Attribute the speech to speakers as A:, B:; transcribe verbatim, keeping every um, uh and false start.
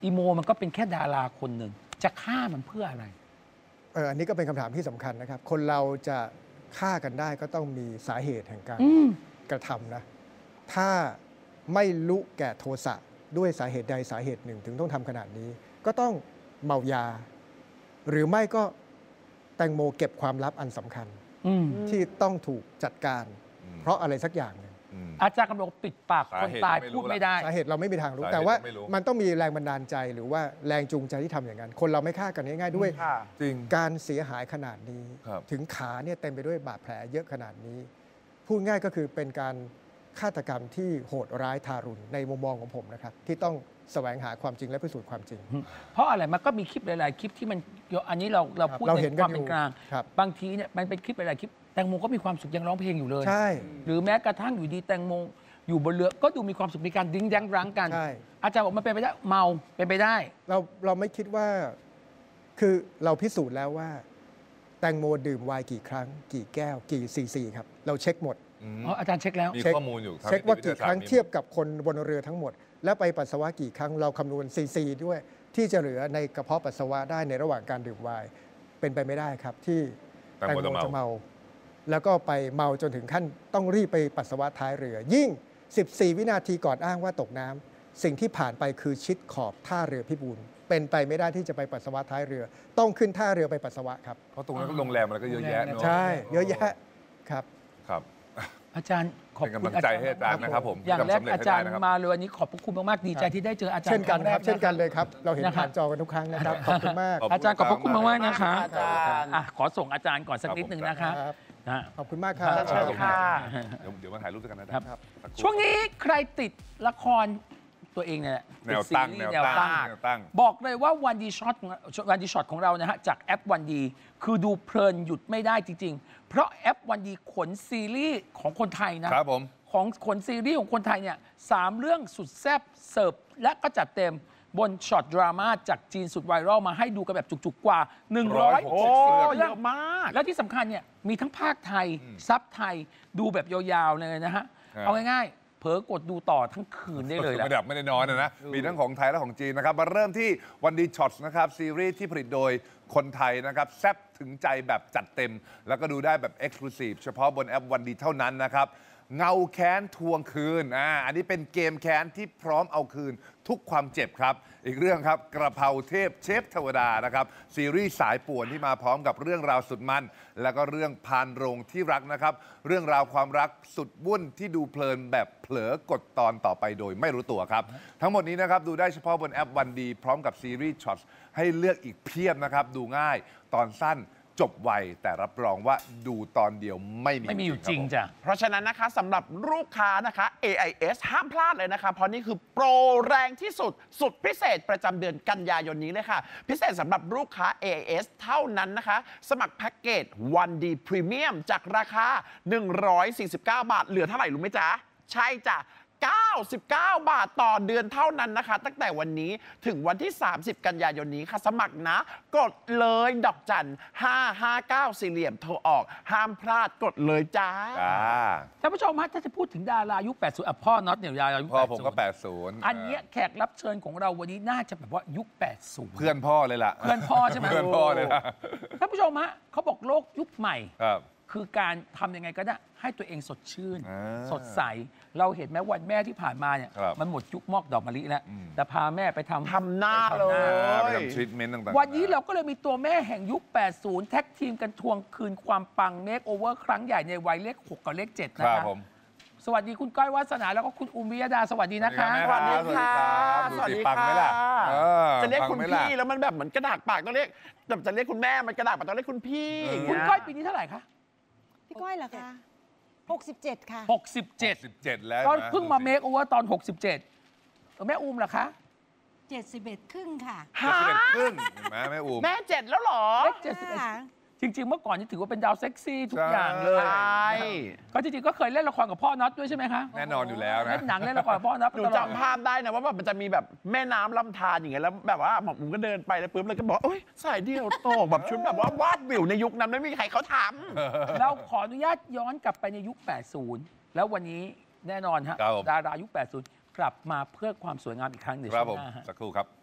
A: อีโมมันก็เป็นแค่ดาราคนหนึ่งจะฆ่ามันเพื่ออะไร
B: เอออันนี้ก็เป็นคำถามที่สำคัญนะครับคนเราจะฆ่ากันได้ก็ต้องมีสาเหตุแห่งการกระทำนะถ้าไม่ลุแก่โทสะด้วยสาเหตุใดสาเหตุหนึ่งถึงต้องทำขนาดนี้ก็ต้องเมายาหรือไม่ก็แตงโมเก็บความลับอันสำคัญที่ต้องถูกจัดการเพราะอะไรสักอย่างหนึ่ง
A: อาจารย์กำลังปิดปากคนตายพูดไม่ได้
B: สาเหตุเราไม่มีทางรู้แต่ว่ามันต้องมีแรงบันดาลใจหรือว่าแรงจูงใจที่ทำอย่างนั้นคนเราไม่ฆ่ากันง่ายๆด้วยการเสียหายขนาดนี้ถึงขาเนี่ยเต็มไปด้วยบาดแผลเยอะขนาดนี้พูดง่ายก็คือเป็นการฆาตกรรมที่โหดร้ายทารุณในมุมมองของผมนะครับที่ต้องแสวงหาความจริงและพิสูจน์ความจริง
A: เพราะอะไรมันก็มีคลิปหลายๆคลิปที่มันอันนี้เราเราพูดในความเป็นกลางบางทีเนี่ยมันเป็นคลิปหลายๆคลิปแตงโมก็มีความสุขยังร้องเพลงอยู่เลย
B: ใช่
A: หรือแม้กระทั่งอยู่ดีแตงโมอยู่บนเรือก็ดูมีความสุขมีการดิ้งแดงรั้งกันอาจารย์บอกมันเป็นไปได้เมาเป็นไปได้
B: เราเราไม่คิดว่าคือเราพิสูจน์แล้วว่าแตงโมดื่มไวน์กี่ครั้งกี่แก้วกี่ซีซีครับเราเช็คหมด
A: อ๋ออาจารย์เช็คแล้ว
C: มีข้อมูลอยู่
B: เช็คว่ากี่ครั้งเทียบกับคนบนเรือทั้งหมดแล้วไปปัสสาวะกี่ครั้งเราคำนวณซีซีด้วยที่จะเหลือในกระเพาะปัสสาวะได้ในระหว่างการดื่มไวน์เป็นไปไม่ได้ครับที่แตงโมจะเมาแล้วก็ไปเมาจนถึงขั้นต้องรีบไปปัสสาวะท้ายเรือยิ่งสิบสี่วินาทีก่อนอ้างว่าตกน้ำสิ่งที่ผ่านไปคือชิดขอบท่าเรือพิบูลเป็นไปไม่ได้ที่จะไปปัสสาวะท้ายเรือต้องขึ้นท่าเรือไปปัสสาวะครับ
C: เพราะตรงนั้นก็โรงแรมอะไรก็เยอะแยะเนอะ
B: ใช่เยอะแยะครับ
C: ครับ
A: อาจารย์ขอบ
C: คุณกำลังใจให้อาจารย์นะครับผม
A: อย่างแรกอาจารย์มาเลยวันนี้ขอบคุณมากๆดีใจที่ได้เจออาจารย์
B: เช่นกันครับเช่นกันเลยครับเราเห็นผ่านจอกันทุกครั้งนะครับขอบคุณมาก
A: อาจารย์ขอบคุณมากๆนะคะอาจารย์ขอส่งอาจารย์ก่อนสักนิดหนึ่งนะคะ
B: ขอบคุณมากครับ
A: เชิญค่ะ
C: เดี๋ยวมาถ่ายรูปกันนะครับ
A: ช่วงนี้ใครติดละครตัวเองเนี่ย
C: แนวตั้งแนวตั้ง
A: บอกเลยว่าวันดีช็อตวันดีช็อตของเรานะฮะจากแอปวันดีคือดูเพลินหยุดไม่ได้จริงๆเพราะแอปวันดีขนซีรีส์ของคนไทยนะครับ
C: ผม
A: ของขนซีรีส์ของคนไทยเนี่ยสามเรื่องสุดแซ่บเสิร์ฟและก็จัดเต็มบนช็อตดราม่าจากจีนสุดไวรัลมาให้ดูกันแบบจุกๆกว่าหนึ่งร้อยหกสิบเรื่องมากและที่สำคัญเนี่ยมีทั้งภาคไทยซับไทยดูแบบยาวๆเลยนะฮะเอาง่ายๆเผลอกดดูต่อทั้งคืนได้เลยแหละ
C: ไม่ดับไม่ได้นอนนะมีทั้งของไทยและของจีนนะครับมาเริ่มที่วันดีช็อตนะครับซีรีส์ที่ผลิตโดยคนไทยนะครับแซ่บถึงใจแบบจัดเต็มแล้วก็ดูได้แบบเอ็กซ์คลูซีฟเฉพาะบนแอปวันดีเท่านั้นนะครับเงาแค้นทวงคืนอ่าอันนี้เป็นเกมแค้นที่พร้อมเอาคืนทุกความเจ็บครับอีกเรื่องครับกระเพราเทพเชฟเทวดานะครับซีรีส์สายป่วนที่มาพร้อมกับเรื่องราวสุดมันแล้วก็เรื่องพานโรงที่รักนะครับเรื่องราวความรักสุดวุ่นที่ดูเพลินแบบเผลอกดตอนต่อไปโดยไม่รู้ตัวครับทั้งหมดนี้นะครับดูได้เฉพาะบนแอปวันดีพร้อมกับซีรีส์ช็อตให้เลือกอีกเพียบนะครับดูง่ายตอนสั้นจบไวแต่รับรองว่าดูตอนเดียวไม่มี
A: ไม่มีอยู่จริงจ้ะ
D: เพราะฉะนั้นนะคะสำหรับลูกค้านะคะ เอ ไอ เอส ห้ามพลาดเลยนะคะเพราะนี่คือโปรแรงที่สุดสุดพิเศษประจำเดือนกันยายนนี้เลยค่ะพิเศษสำหรับลูกค้า เอ ไอ เอส เท่านั้นนะคะสมัครแพ็กเกจ วันดี Premium จากราคาหนึ่งร้อยสี่สิบเก้าบาทเหลือเท่าไหร่รู้ไหมจ๊ะใช่จ้ะเก้าสิบเก้าบาทต่อเดือนเท่านั้นนะคะตั้งแต่วันนี้ถึงวันที่สามสิบกันยายนนี้ค่ะสมัครนะกดเลยดอกจันห้าห้าเก้าสี่เหลี่ยมโทรออกห้ามพลาดกดเลยจ้า
A: ท่านผู้ชมฮะถ้าจะพูดถึงดารายุคแปดสิบอ่ะพ่อน็อตเนี่ยยายุค
C: พ่อผมก็แปดสิบ
A: อันนี้แขกรับเชิญของเราวันนี้น่าจะแบบว่ายุคแปดสิบ
C: เพื่อนพ่อเลยล่ะ
A: เพื่อนพ่อใช่ไหม
C: เพื่อนพ่อเลยล่ะ
A: ท่านผู้ชมฮะเขาบอกโลกยุคใหม่
C: ครับ
A: คือการทำยังไงก็ได้ให้ตัวเองสดชื่นสดใสเราเห็นไหมวันแม่ที่ผ่านมาเนี่ยมันหมดยุคมอกดอกมะลิแล้วแต่พาแม่ไปทำ
D: ทำหน้าเล
C: ยไปทำทรีทเมนต์ต่าง
A: ๆวันนี้เราก็เลยมีตัวแม่แห่งยุคแปดสิบแท็กทีมกันทวงคืนความปังเมคโอเวอร์ครั้งใหญ่ในวัยเลขหกกับเลขเจ็ดนะครับสวัสดีคุณก้อยวาสนาแล้วก็คุณอุมวิยดาสวัสดีนะคะ
D: สวัสดีค่ะสวัสดีค่ะจะเรียกคุณพี่แล้วมันแบบเหมือนกระดากปากต้องเรียกแต่จะเรียกคุณแม่มันกระดากปากต้องเรียกคุณพี่
A: คุณก้อยปีนี้เท่าไหร่คะ
E: พี่ก้อยเหรอคะหกสิบเจ็ดค่ะ
A: หกสิบเจ็ด
C: สิบเจ็ดแล้ว
A: ก็เพิ่งมาเมคโอเวอร์ตอนหกสิบเจ็ดแม่อุ้มเหรอคะ
E: เจ็ดสิบเอ็ดครึ่งค่ะ
C: เจ็ดสิบเอ็ดครึ่งแม่แม่อุ้ม
D: แม่เจ็ดแล้วหรอ
A: เจ็ดสิบเอ็ดจริงๆเมื่อก่อนนี่ถือว่าเป็นดาวเซ็กซี่ทุกอย่างเลยก็จริงๆก็เคยเล่นละครกับพ่อน็อตด้วยใช่ไหมคะ
C: แน่นอนอยู่แล้วนะ
A: เล่นหนังเล่นละครกับพ่อน็อต
D: หนูจำภาพได้นะว่าแบบมันจะมีแบบแม่น้ำลำธารอย่างเงี้ยแล้วแบบว่าหมอผมก็เดินไปแล้วปุ๊บเลยก็บอกโอ๊ยสายเดียวโตแบบชุดแบบว่าวาดวิวในยุคนั้นไม่มีใครเขาท
A: ำเราขออนุญาตย้อนกลับไปในยุคแปดสิบแล้ววันนี้แน่นอนฮะดารายุคแปดสิบกลับมาเพื่อความสวยงามอีกครั้งหนึ่ง
C: ครับผมสักครู่ครับ